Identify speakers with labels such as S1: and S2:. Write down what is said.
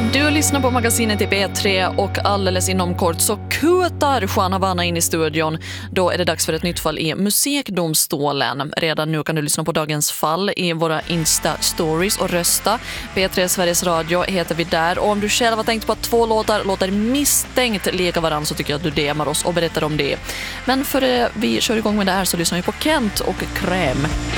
S1: Du lyssnar på magasinet i B3 och alldeles inom kort så kutar Juan Havana in i studion. Då är det dags för ett nytt fall i Musikdomstolen. Redan nu kan du lyssna på dagens fall i våra Insta-stories och rösta. B3 Sveriges Radio heter vi där. Och om du själv har tänkt på att 2 låtar låter misstänkt lika varann så tycker jag att du DMar oss och berättar om det. Men före vi kör igång med det här så lyssnar vi på Kent och Kräm.